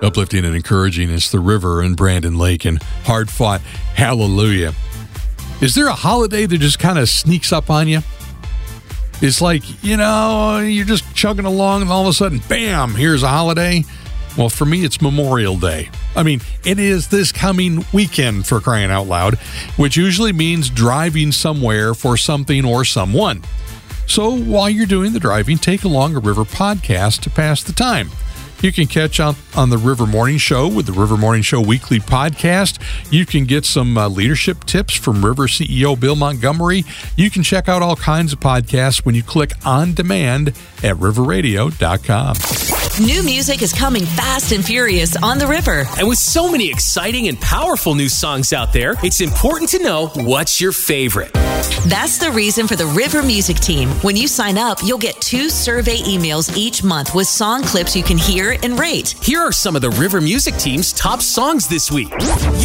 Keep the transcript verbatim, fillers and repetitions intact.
Uplifting and encouraging. It's the River and Brandon Lake and Hard Fought Hallelujah. Is there a holiday that just kind of sneaks up on you? It's like, you know, you're just chugging along and all of a sudden, bam, here's a holiday. Well, for me, it's Memorial Day. I mean, it is this coming weekend, for crying out loud, which usually means driving somewhere for something or someone. So while you're doing the driving, take along a River podcast to pass the time. You can catch up on the River Morning Show with the River Morning Show Weekly Podcast. You can get some uh, leadership tips from River C E O Bill Montgomery. You can check out all kinds of podcasts when you click on demand at river radio dot com. New music is coming fast and furious on the River. And with so many exciting and powerful new songs out there, it's important to know what's your favorite. That's the reason for the River Music Team. When you sign up, you'll get two survey emails each month with song clips you can hear and rate. Here are some of the River Music Team's top songs this week.